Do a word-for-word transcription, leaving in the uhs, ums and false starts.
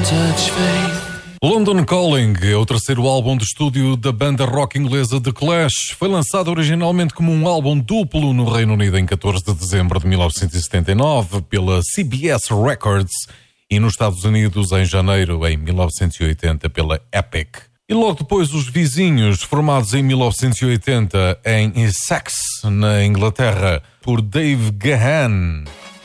London Calling é o terceiro álbum de estúdio da banda rock inglesa The Clash. Foi lançado originalmente como um álbum duplo no Reino Unido em catorze de dezembro de mil novecentos e setenta e nove pela C B S Records e nos Estados Unidos em janeiro em mil novecentos e oitenta pela Epic. E logo depois os Vizinhos, formados em mil novecentos e oitenta em Essex, na Inglaterra, por Dave Gahan.